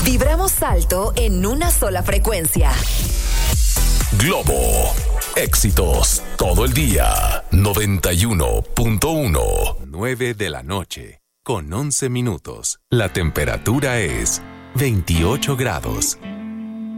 Vibramos alto en una sola frecuencia. Globo. Éxitos todo el día. 91.1. 9 de la noche. Con 11 minutos. La temperatura es 28 grados.